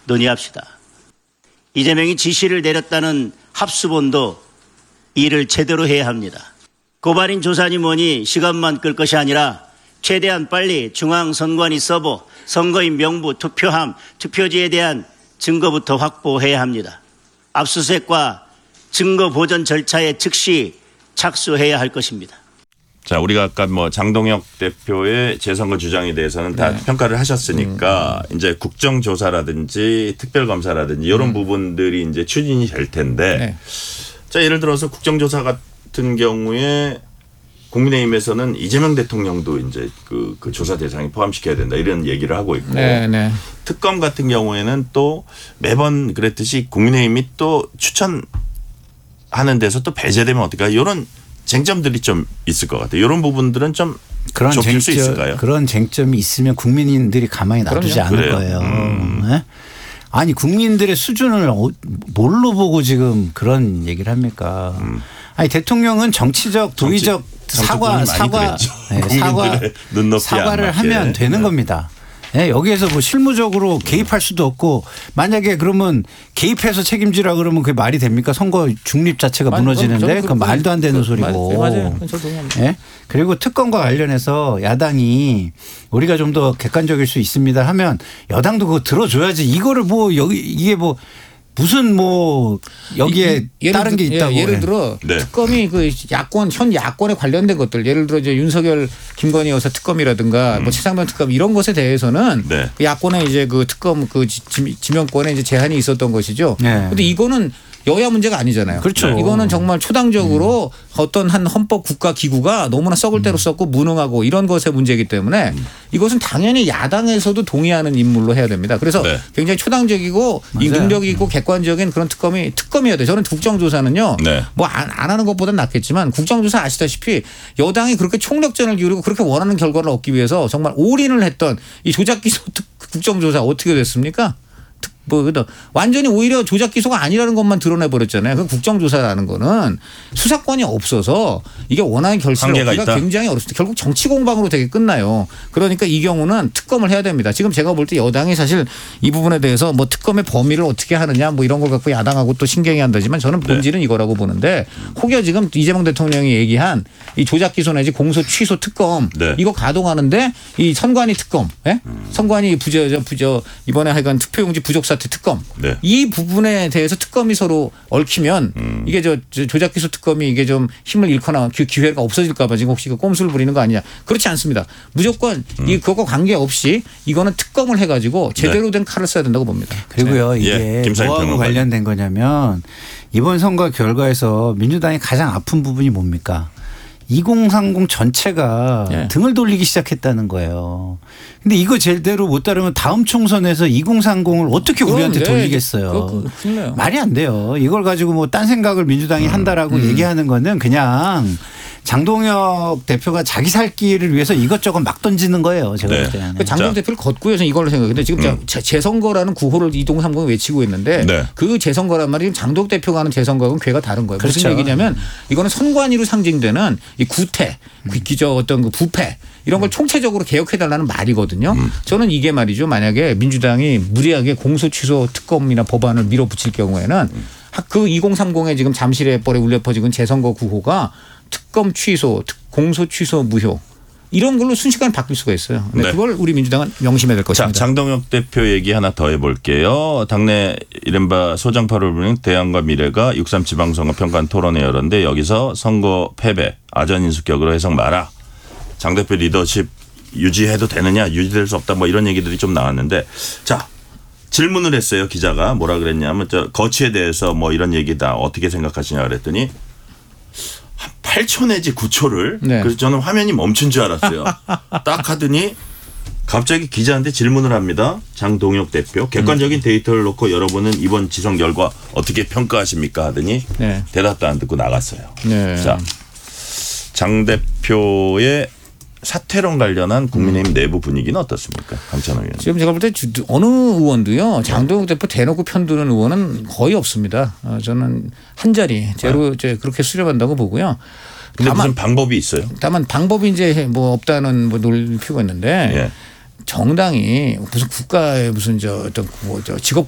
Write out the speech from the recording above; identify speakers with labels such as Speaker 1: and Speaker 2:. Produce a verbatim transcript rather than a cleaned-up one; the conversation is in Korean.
Speaker 1: 논의합시다. 이재명이 지시를 내렸다는 합수본도 일을 제대로 해야 합니다. 고발인 조사니 뭐니 시간만 끌 것이 아니라 최대한 빨리 중앙선관위 서버, 선거인 명부, 투표함, 투표지에 대한 증거부터 확보해야 합니다. 압수수색과 증거 보전 절차에 즉시 착수해야 할 것입니다.
Speaker 2: 자, 우리가 아까 뭐 장동혁 대표의 재선거 주장에 대해서는 다 네. 평가를 하셨으니까 음. 이제 국정조사라든지 특별검사라든지 이런 음. 부분들이 이제 추진이 될 텐데 네. 자, 예를 들어서 국정조사 같은 경우에 국민의힘에서는 이재명 대통령도 이제 그, 그 조사 대상에 포함시켜야 된다 이런 얘기를 하고 있고
Speaker 3: 네, 네.
Speaker 2: 특검 같은 경우에는 또 매번 그랬듯이 국민의힘이 또 추천하는 데서 또 배제되면 어떨까 이런 쟁점들이 좀 있을 것 같아요. 이런 부분들은 좀
Speaker 4: 그런
Speaker 2: 좁힐
Speaker 4: 쟁점,
Speaker 2: 수 있을까요?
Speaker 4: 그런 쟁점이 있으면 국민들이 가만히 놔두지
Speaker 2: 그럼요.
Speaker 4: 않을
Speaker 2: 그래요.
Speaker 4: 거예요.
Speaker 2: 음.
Speaker 4: 네? 아니 국민들의 수준을 뭘로 보고 지금 그런 얘기를 합니까? 음. 아니 대통령은 정치적 도의적 정치, 사과 사과 네, 사과 사과를 하면 되는 네. 겁니다. 네, 여기에서 뭐 실무적으로 개입할 수도 없고 만약에 그러면 개입해서 책임지라 그러면 그게 말이 됩니까? 선거 중립 자체가
Speaker 3: 맞,
Speaker 4: 무너지는데 그건 말도 안 되는 그, 소리고.
Speaker 3: 맞아요. 저도 동의합니다.
Speaker 4: 네? 그리고 특검과 관련해서 야당이 우리가 좀 더 객관적일 수 있습니다 하면 여당도 그거 들어줘야지. 이거를 뭐 여기 이게 뭐 무슨 뭐 여기에 이, 다른 게 있다고.
Speaker 3: 예, 예를 들어 네. 특검이 그 야권 현 야권에 관련된 것들 예를 들어 이제 윤석열 김건희 여사 특검이라든가 음. 뭐 최상병 특검 이런 것에 대해서는
Speaker 2: 네.
Speaker 3: 그 야권에 이제 그 특검 그 지명권에 이제 제한이 있었던 것이죠. 그런데
Speaker 4: 네.
Speaker 3: 이거는 여야 문제가 아니잖아요.
Speaker 4: 그렇죠.
Speaker 3: 이거는 정말 초당적으로 음. 어떤 한 헌법 국가 기구가 너무나 썩을 대로 썩고 무능하고 이런 것의 문제이기 때문에 음. 이것은 당연히 야당에서도 동의하는 인물로 해야 됩니다. 그래서 네. 굉장히 초당적이고 이 능력이 있고 객관적인 그런 특검이 특검이어야 돼요. 저는 국정조사는요. 네. 뭐 안 안 하는 것보다는 낫겠지만 국정조사 아시다시피 여당이 그렇게 총력전을 기울이고 그렇게 원하는 결과를 얻기 위해서 정말 올인을 했던 이 조작기소 국정조사 어떻게 됐습니까? 뭐 완전히 오히려 조작 기소가 아니라는 것만 드러내 버렸잖아요. 그 국정조사라는 거는 수사권이 없어서 이게 원하는 결실을 얻기가 굉장히 어렵습니다. 결국 정치 공방으로 되게 끝나요. 그러니까 이 경우는 특검을 해야 됩니다. 지금 제가 볼 때 여당이 사실 이 부분에 대해서 뭐 특검의 범위를 어떻게 하느냐 뭐 이런 걸 갖고 야당하고 또 신경이 한다지만 저는 본질은 네. 이거라고 보는데 혹여 지금 이재명 대통령이 얘기한 이 조작 기소 내지 공소 취소 특검 네. 이거 가동하는데 이 선관위 특검, 예? 음. 선관위 부저 부저 이번에 하여간 투표용지 부족 사태 특검 네. 이 부분에 대해서 특검이 서로 얽히면 음. 이게 저 조작 기소 특검이 이게 좀 힘을 잃거나 기회가 없어질까 봐 지금 혹시 그 꼼수를 부리는 거 아니냐. 그렇지 않습니다. 무조건 음. 이 그거 관계없이 이거는 특검을 해가지고 제대로 된 칼을 써야 된다고 봅니다.
Speaker 4: 그리고요
Speaker 2: 네.
Speaker 4: 이게
Speaker 2: 예.
Speaker 4: 뭐하고 관련된 거냐면 이번 선거 결과에서 민주당이 가장 아픈 부분이 뭡니까? 이공삼공 전체가 네. 등을 돌리기 시작했다는 거예요. 근데 이거 제대로 못 따르면 다음 총선에서 이공삼공을 어떻게 우리한테 네. 돌리겠어요.
Speaker 3: 그거
Speaker 4: 말이 안 돼요. 이걸 가지고 뭐 딴 생각을 민주당이
Speaker 2: 음.
Speaker 4: 한다라고
Speaker 3: 음.
Speaker 4: 얘기하는 거는 그냥 장동혁 대표가 자기 살 길을 위해서 이것저것 막 던지는 거예요. 제가 볼
Speaker 2: 네.
Speaker 4: 때는.
Speaker 3: 그 장동혁 대표를 걷고 해서 이걸로 생각했는데 지금 음. 재선거라는 구호를 이공삼공이 외치고 있는데 네. 그 재선거란 말이 지금 장동혁 대표가 하는 재선거하고는 괴가 다른 거예요. 그렇죠. 무슨 얘기냐면 이거는 선관위로 상징되는 이 구태, 음. 기저 어떤 그 부패 이런 걸 총체적으로 개혁해달라는 말이거든요. 음. 저는 이게 말이죠. 만약에 민주당이 무리하게 공소 취소 특검이나 법안을 밀어붙일 경우에는 음. 그 이공삼공에 지금 잠실의 뻘에 울려 퍼지는 재선거 구호가 특검 취소, 공소 취소 무효 이런 걸로 순식간에 바뀔 수가 있어요. 네. 그걸 우리 민주당은 명심해야 될 것입니다.
Speaker 2: 자, 장동혁 대표 얘기 하나 더 해볼게요. 당내 이른바 소장파를 부르는 대안과 미래가 육삼 지방선거 평가원 토론회 열었는데 여기서 선거 패배, 아전인수격으로 해석 마라. 장 대표 리더십 유지해도 되느냐 유지될 수 없다 뭐 이런 얘기들이 좀 나왔는데 자 질문을 했어요. 기자가 뭐라 그랬냐면 저 거취에 대해서 뭐 이런 얘기다 어떻게 생각하시냐 그랬더니 한 팔 초 내지 구 초를 네. 그래서 저는 화면이 멈춘 줄 알았어요. 딱 하더니 갑자기 기자한테 질문을 합니다. 장동혁 대표 객관적인 음. 데이터를 놓고 여러분은 이번 지선 결과 어떻게 평가하십니까 하더니 네. 대답도 안 듣고 나갔어요. 네. 자, 장 대표의 사퇴론 관련한 국민의힘 음. 내부 분위기는 어떻습니까? 강찬호 의원.
Speaker 3: 지금 제가 볼 때 어느 의원도요. 장동혁 대표 대놓고 편드는 의원은 거의 없습니다. 저는 한 자리 제로 이제 그렇게 수렴한다고 보고요.
Speaker 2: 근데 무슨 방법이 있어요?
Speaker 3: 다만 방법이 이제 뭐 없다는 뭐 논리를 피우고 있는데 예. 정당이 무슨 국가의 무슨 저 어떤 뭐 저 직업